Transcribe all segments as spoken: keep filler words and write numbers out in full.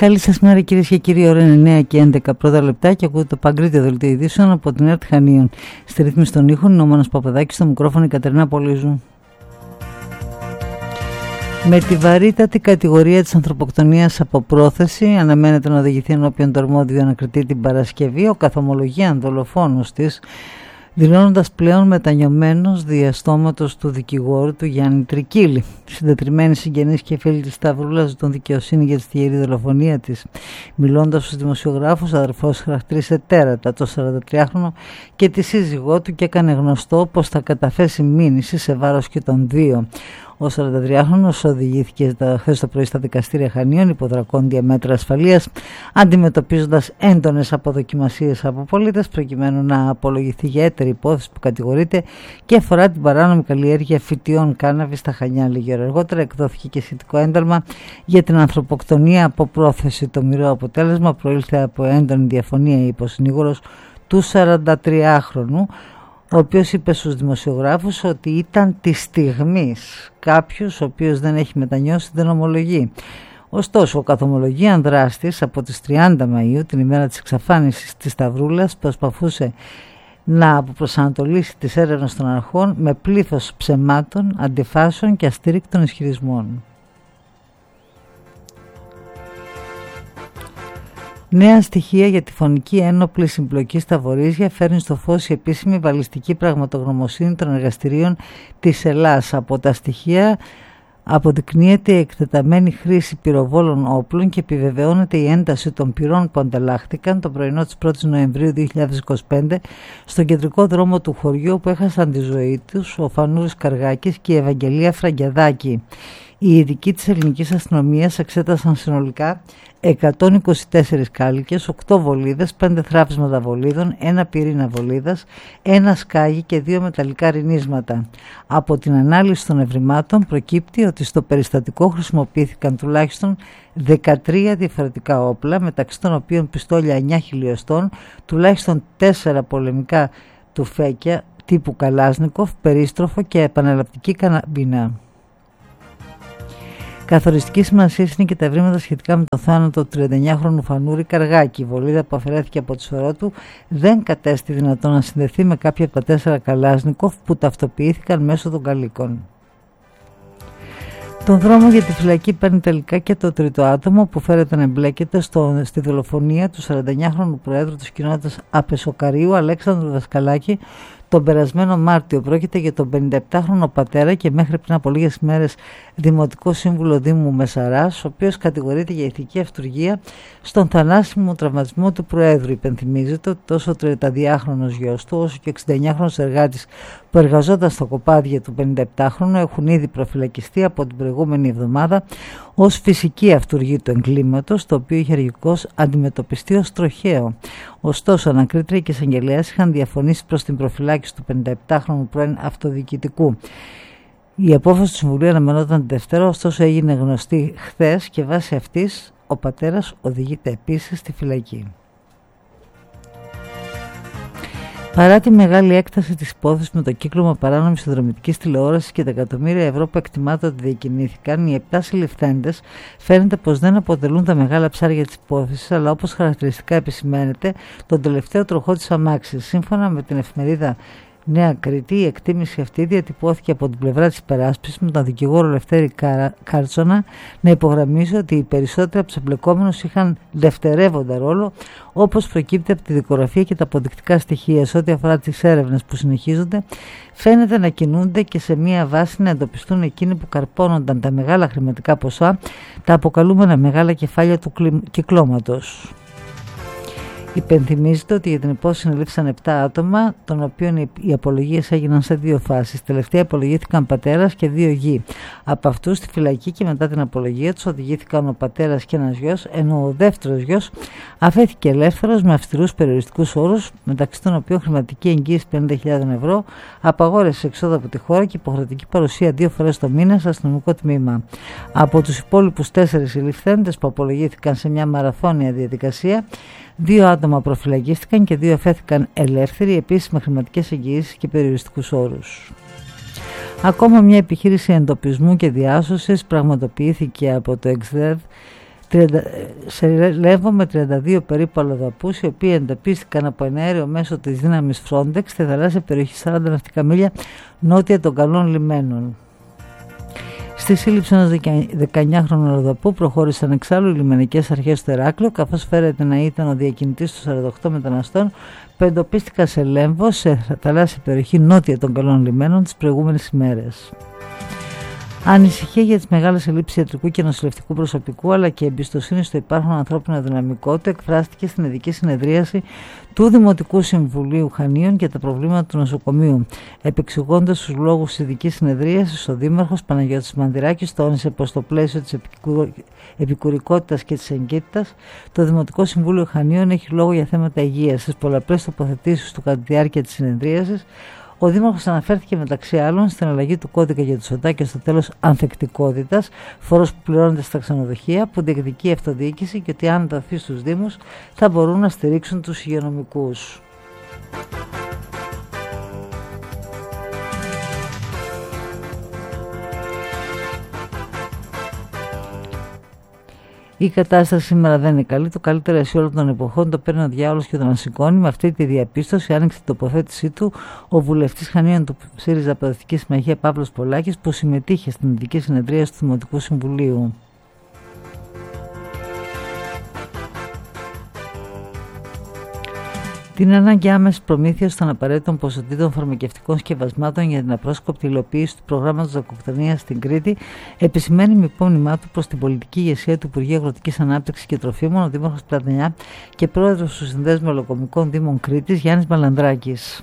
Καλή σας μέρα κυρίες και κύριοι, ώρα είναι εννέα και έντεκα πρώτα λεπτά και ακούτε το Παγκρίτιο Δελτίο Ειδήσεων από την ΕΡΤ Χανίων. Στη ρύθμιση των ήχων είναι ο Μάνος Παπαδάκης, στο μικρόφωνο η Κατερίνα Πολύζου. Με τη βαρύτατη κατηγορία της ανθρωποκτονίας από πρόθεση αναμένεται να οδηγηθεί ενώπιον του αρμόδιου ανακριτή την Παρασκευή ο καθομολογίαν δολοφόνος της, δηλώνοντας πλέον μετανιωμένος διαστόματος του δικηγόρου του Γιάννη Τρικίλη. Συντετριμμένοι συγγενείς και φίλοι της Σταυρούλας ζητούν δικαιοσύνη για τη τυχερή δολοφονία της. Μιλώντας στους δημοσιογράφους, ο αδερφός χαρακτήρισε τέρατα το σαραντατριάχρονο και τη σύζυγό του και έκανε γνωστό πως θα καταθέσει μήνυση σε βάρος και των δύο. Ο σαραντατριάχρονος οδηγήθηκε χθες το πρωί στα δικαστήρια Χανίων υπό δρακόντια μέτρα ασφαλείας, αντιμετωπίζοντας έντονες αποδοκιμασίες από πολίτες προκειμένου να απολογηθεί για έτερη υπόθεση που κατηγορείται και αφορά την παράνομη καλλιέργεια φυτιών κάναβη στα Χανιά. Λίγη ώρα αργότερα εκδόθηκε και σχετικό ένταλμα για την ανθρωποκτονία από πρόθεση. Το μοιραίο αποτέλεσμα προήλθε από έντονη διαφωνία, είπε ο συνήγορος του σαραντατριάχρονου, ο οποίος είπε στους δημοσιογράφους ότι ήταν της στιγμής. Κάποιος ο οποίος δεν έχει μετανιώσει δεν ομολογεί. Ωστόσο, ο καθομολογίαν δράστης από τις τριάντα Μαΐου, την ημέρα της εξαφάνισης της Σταυρούλας, προσπαθούσε να αποπροσανατολίσει τις έρευνες των αρχών με πλήθος ψεμάτων, αντιφάσεων και αστήρικτων ισχυρισμών. Νέα στοιχεία για τη φωνική ένοπλη συμπλοκή στα Βορίζια φέρνει στο φως η επίσημη βαλιστική πραγματογνωμοσύνη των εργαστηρίων της Ελλάς. Από τα στοιχεία αποδεικνύεται η εκτεταμένη χρήση πυροβόλων όπλων και επιβεβαιώνεται η ένταση των πυρών που ανταλλάχθηκαν το πρωινό της πρώτης Νοεμβρίου δύο χιλιάδες είκοσι πέντε στον κεντρικό δρόμο του χωριού, που έχασαν τη ζωή τους ο Φανούρης Καργάκης και η Ευαγγελία Φραγκιαδάκη. Οι ειδικοί της ελληνικής αστυνομίας εξέτασαν συνολικά εκατόν είκοσι τέσσερις κάλικες, οκτώ βολίδες, πέντε θράψματα βολίδων, ένα πυρήνα βολίδας, ένα σκάγι και δύο μεταλλικά ρινίσματα. Από την ανάλυση των ευρημάτων προκύπτει ότι στο περιστατικό χρησιμοποιήθηκαν τουλάχιστον δεκατρία διαφορετικά όπλα, μεταξύ των οποίων πιστόλια εννιά χιλιοστών, τουλάχιστον τέσσερα πολεμικά τουφέκια τύπου Καλάσνικοφ, περίστροφο και επαναλλαπτική καραμπίνα. Καθοριστική σημασία είναι και τα ευρήματα σχετικά με το θάνατο του τριανταεννιάχρονου Φανούρη Καργάκη. Η βολίδα που αφαιρέθηκε από το σφαιρό του δεν κατέστη δυνατόν να συνδεθεί με κάποια από τα τέσσερα Καλάσνικοφ που ταυτοποιήθηκαν μέσω των καλύκων. Τον δρόμο για τη φυλακή παίρνει τελικά και το τρίτο άτομο που φέρεται να εμπλέκεται στο, στη δολοφονία του σαρανταεννιάχρονου Προέδρου της κοινότητας Απεσοκαρίου Αλέξανδρου Δασκαλάκη τον περασμένο Μάρτιο. Πρόκειται για τον πενηνταεπτάχρονο πατέρα και μέχρι πριν από λίγες μέρες Δημοτικό Σύμβουλο Δήμου Μεσαράς, ο οποίος κατηγορείται για ηθική αυτουργία στον θανάσιμο τραυματισμό του Προέδρου. Υπενθυμίζεται ότι τόσο ο τριανταδυάχρονος γιος του όσο και ο εξηνταεννιάχρονος εργάτης που εργαζόταν στα κοπάδια του πενηνταεπτάχρονου έχουν ήδη προφυλακιστεί από την προηγούμενη εβδομάδα ως φυσική αυτουργή του εγκλήματος, το οποίο είχε αρχικώς αντιμετωπιστεί ως τροχαίο. Ωστόσο, ανακρίτρια και εισαγγελέας είχαν διαφωνήσει προς την προφυλάκηση του πενηνταεπτάχρονου πρώην αυτοδιοικητικού. Η απόφαση του Συμβουλίου αναμενόταν την Δευτέρα, ωστόσο έγινε γνωστή χθες και βάσει αυτής ο πατέρας οδηγείται επίσης στη φυλακή. Παρά τη μεγάλη έκταση της υπόθεσης με το κύκλωμα παράνομης συνδρομητικής τηλεόρασης και τα εκατομμύρια ευρώ που εκτιμάται ότι διακινήθηκαν, οι επτά συλληφθέντες φαίνεται πως δεν αποτελούν τα μεγάλα ψάρια της υπόθεσης, αλλά όπως χαρακτηριστικά επισημαίνεται, τον τελευταίο τροχό της αμάξης. Σύμφωνα με την εφημερίδα Νέα Κρήτη, η εκτίμηση αυτή διατυπώθηκε από την πλευρά της υπεράσπισης με τον δικηγόρο Λευτέρη Κάρτσονα να υπογραμμίσει ότι οι περισσότεροι από τους εμπλεκόμενους είχαν δευτερεύοντα ρόλο, όπως προκύπτει από τη δικογραφία και τα αποδεικτικά στοιχεία. Σε ό,τι αφορά τις έρευνες που συνεχίζονται, φαίνεται να κινούνται και σε μία βάση να εντοπιστούν εκείνοι που καρπώνονταν τα μεγάλα χρηματικά ποσά, τα αποκαλούμενα μεγάλα κεφάλια του κυκλώματος. Υπενθυμίζεται ότι για την υπόθεση συνελήφθησαν επτά άτομα, των οποίων οι απολογίες έγιναν σε δύο φάσεις. Τελευταία απολογήθηκαν πατέρας και δύο γη. Από αυτούς στη φυλακή και μετά την απολογία τους οδηγήθηκαν ο πατέρας και ένας γιος, ενώ ο δεύτερος γιος αφέθηκε ελεύθερος με αυστηρούς περιοριστικούς όρους, μεταξύ των οποίων χρηματική εγγύηση πενήντα χιλιάδες ευρώ, απαγόρευση εξόδου από τη χώρα και υποχρεωτική παρουσία δύο φορές το μήνα σε αστυνομικό τμήμα. Από τους υπόλοιπους τέσσερις συλληφθέντες που απολογήθηκαν σε μια μαραθώνια διαδικασία, δύο άτομα προφυλακίστηκαν και δύο αφέθηκαν ελεύθεροι, επίσης με χρηματικές εγγυήσεις και περιοριστικούς όρους. Ακόμα μια επιχείρηση εντοπισμού και διάσωσης πραγματοποιήθηκε από το ΕΞΔΕΔ σε Λέμβο με τριάντα δύο περίπου αλλοδαπούς, οι οποίοι εντοπίστηκαν από εναέριο μέσω της δύναμης Frontex στη θαλάσσια περιοχή σαράντα ναυτικά μίλια νότια των καλών λιμένων. Στη σύλληψη ενός δεκαεννιάχρονου αλλοδαπού προχώρησαν εξάλλου οι λιμενικές αρχές του Ηράκλειο, καθώς φέρεται να ήταν ο διακινητής των σαράντα οκτώ μεταναστών που εντοπίστηκαν σε Λέμβο, σε θαλάσσια περιοχή νότια των καλών λιμένων τις προηγούμενες ημέρες. Ανησυχία για τις μεγάλες ελλείψεις ιατρικού και νοσηλευτικού προσωπικού αλλά και εμπιστοσύνη στο υπάρχον ανθρώπινο δυναμικό του εκφράστηκε στην ειδική συνεδρίαση του Δημοτικού Συμβουλίου Χανίων για τα προβλήματα του νοσοκομείου. Επεξηγώντας τους λόγους της ειδικής συνεδρίασης, ο Δήμαρχος Παναγιώτης Μανδυράκης τόνισε πως στο πλαίσιο της επικουρικότητας και της εγκύτητας, το Δημοτικό Συμβούλιο Χανίων έχει λόγο για θέματα υγείας. Στις πολλαπλές τοποθετήσεις του κατά τη διάρκεια της συνεδρίασης, ο Δήμαρχος αναφέρθηκε μεταξύ άλλων στην αλλαγή του κώδικα για το ΣΟΤΑ και στο τέλος ανθεκτικότητας, φόρος που πληρώνεται στα ξενοδοχεία, που διεκδικεί η αυτοδιοίκηση και ότι αν δοθεί στους Δήμους θα μπορούν να στηρίξουν τους υγειονομικούς. Η κατάσταση σήμερα δεν είναι καλή. Το καλύτερο εσύ όλων των εποχών το παίρνει ο διάολος και τον ασηκώνει. Με αυτή τη διαπίστωση άνοιξε την τοποθέτησή του ο βουλευτής Χανίων του ΣΥΡΙΖΑ Προοδευτική Συμμαχία Παύλος Πολάκης, που συμμετείχε στην ειδική συνεδρία του Δημοτικού Συμβουλίου. Την ανάγκη άμεση προμήθεια των απαραίτητων ποσοτήτων φαρμακευτικών σκευασμάτων για την απρόσκοπτη υλοποίηση του προγράμματος δακοκτονίας στην Κρήτη επισημαίνει με υπόμνημά του προς την πολιτική ηγεσία του Υπουργείου Αγροτικής Ανάπτυξης και Τροφίμων, ο Δήμαρχος Πλατανιά και πρόεδρος του Συνδέσμου Μελοκομικών Δήμων Κρήτης, Γιάννης Μαλανδράκης.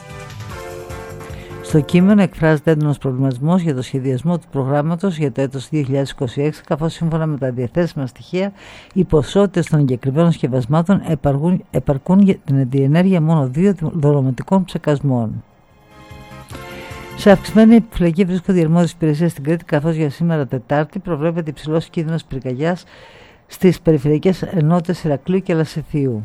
Στο κείμενο εκφράζεται έντονος προβληματισμός για το σχεδιασμό του προγράμματος για το έτος δύο χιλιάδες είκοσι έξι, καθώς σύμφωνα με τα διαθέσιμα στοιχεία, οι ποσότητες των εγκεκριμένων σκευασμάτων επαρκούν, επαρκούν για την ενέργεια μόνο δύο δωροματικών ψεκασμών. Σε αυξημένη επιφυλακή βρίσκονται οι αρμόδιες υπηρεσίες στην Κρήτη, καθώς για σήμερα Τετάρτη προβλέπεται υψηλός κίνδυνος πυρκαγιάς στις περιφερειακές ενότητες Ηρακλείου και Λασιθίου.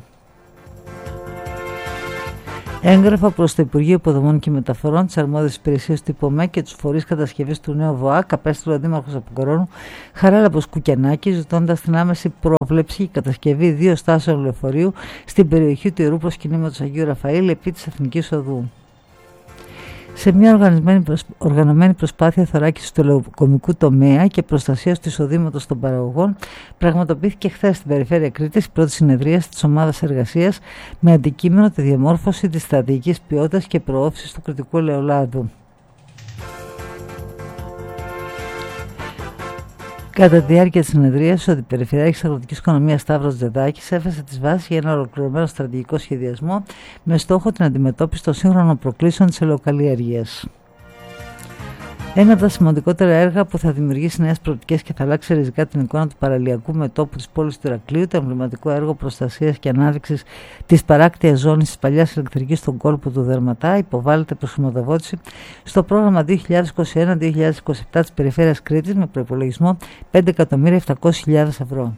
Έγγραφα προς το Υπουργείο Υποδομών και Μεταφορών, τις αρμόδιες υπηρεσίες του ΥΠΟΜΕ και τους φορείς κατασκευής του νέου ΒΟΑΚ απέστειλε ο Δήμαρχος Αποκορώνου Χαράλαμπος Κουκιανάκη, ζητώντας την άμεση πρόβλεψη και κατασκευή δύο στάσεων λεωφορείου στην περιοχή του Ιερού Προσκυνήματος Αγίου Ραφαήλ επί της Εθνικής Οδού. Σε μια οργανωμένη προσπάθεια θωράκισης του λεωκομικού τομέα και προστασίας του εισοδήματος των παραγωγών, πραγματοποιήθηκε χθες στην περιφέρεια Κρήτης η πρώτη συνεδρίαση της ομάδας εργασίας με αντικείμενο τη διαμόρφωση της στρατηγικής ποιότητας και προώθησης του κρητικού ελαιολάδου. Κατά τη διάρκεια της συνεδρίας, ο Αντιπεριφερειάρχης Αγροτικής Οικονομίας Σταύρος Τζεδάκης έφεσε τις βάσεις για ένα ολοκληρωμένο στρατηγικό σχεδιασμό με στόχο την αντιμετώπιση των σύγχρονων προκλήσεων της ελαιοκαλλιέργειας. Ένα από τα σημαντικότερα έργα που θα δημιουργήσει νέες προοπτικές και θα αλλάξει ριζικά την εικόνα του παραλιακού μετώπου της πόλης του Ηρακλείου, το εμβληματικό έργο προστασίας και ανάδειξης της παράκτιας ζώνης της παλιάς ηλεκτρικής στον κόλπο του Δερματά, υποβάλλεται προς χρηματοδότηση στο πρόγραμμα δύο χιλιάδες είκοσι ένα δύο χιλιάδες είκοσι επτά της Περιφέρειας Κρήτης με προϋπολογισμό πέντε εκατομμύρια επτακόσιες χιλιάδες ευρώ.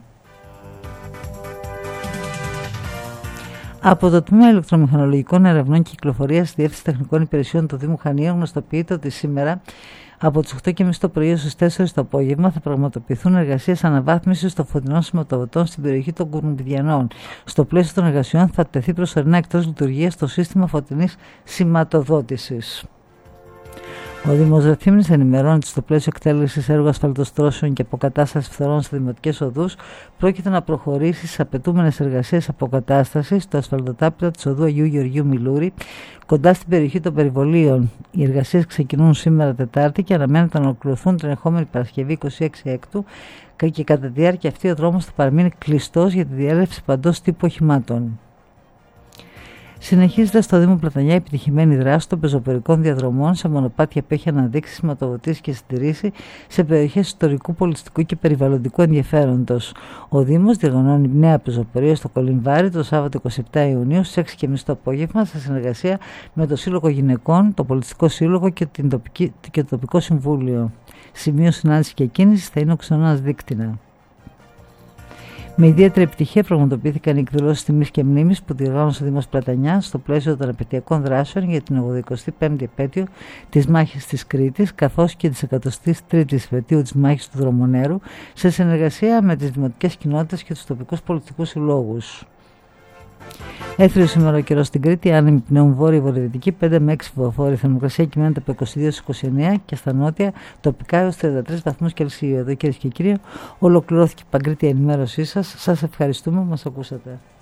Από το Τμήμα Ηλεκτρομηχανολογικών Ερευνών και Κυκλοφορίας στη Διεύθυνση Τεχνικών Υπηρεσιών του Δήμου Χανίων γνωστοποιείται ότι σήμερα από τις οκτώ και μισή το πρωί στις τέσσερις το απόγευμα θα πραγματοποιηθούν εργασίες αναβάθμισης των φωτεινών σηματοδοτών στην περιοχή των Κουρνουμπιδιανών. Στο πλαίσιο των εργασιών θα τεθεί προσωρινά εκτός λειτουργίας το σύστημα φωτεινής σηματοδότησης. Ο Δήμος Ρεθύμνης ενημερώνει ότι στο πλαίσιο εκτέλεσης έργου ασφαλτοστρώσεων και αποκατάστασης φθορών σε δημοτικές οδούς πρόκειται να προχωρήσει στις απαιτούμενες εργασίες αποκατάστασης στο ασφαλτοτάπητα της οδού Αγίου Γεωργίου Μιλούρη, κοντά στην περιοχή των Περιβολίων. Οι εργασίες ξεκινούν σήμερα Τετάρτη και αναμένεται να ολοκληρωθούν την ερχόμενη Παρασκευή είκοσι έξι Έκτου και κατά τη διάρκεια αυτή ο δρόμος θα παραμείνει κλειστός για τη διέλευση παντός τύπου οχημάτων. Συνεχίζεται στο Δήμο Πλατανιά η επιτυχημένη δράση των πεζοπορικών διαδρομών σε μονοπάτια που έχει αναδείξει, σηματοδοτήσει και συντηρήσει σε περιοχές ιστορικού, πολιτιστικού και περιβαλλοντικού ενδιαφέροντος. Ο Δήμος διοργανώνει νέα πεζοπορία στο Κολυμβάρι το Σάββατο εικοστή εβδόμη Ιουνίου στις έξι και μισή το απόγευμα σε συνεργασία με το Σύλλογο Γυναικών, το Πολιτιστικό Σύλλογο και, την τοπική, και το Τοπικό Συμβούλιο. Σημείο συνάντηση και κίνηση θα είναι ο Ξενώνας Δίκτυνα. Με ιδιαίτερη επιτυχία πραγματοποιήθηκαν οι εκδηλώσεις τιμής και μνήμης που διοργάνωσε ο Δήμος Πλατανιάς στο πλαίσιο των επαιτειακών δράσεων για την ογδοηκοστή πέμπτη επέτειο της μάχης της Κρήτης, καθώς και της εκατοστή τρίτης επετείου της μάχης του Δρομονέρου, σε συνεργασία με τις δημοτικές κοινότητες και τους τοπικούς πολιτικούς συλλόγους. Έθριο σήμερα ο καιρός στην Κρήτη, άνεμη πνέουν βόρεια βορειοδυτική, πέντε με έξι βαθμοί, θερμοκρασία κυμαίνεται από είκοσι δύο έως είκοσι εννέα και στα νότια τοπικά έως τριάντα τρεις βαθμούς Κελσίου. Εδώ, κυρίες και κύριοι, ολοκληρώθηκε η παγκρίτια ενημέρωσή σας. Σας ευχαριστούμε που μας ακούσατε.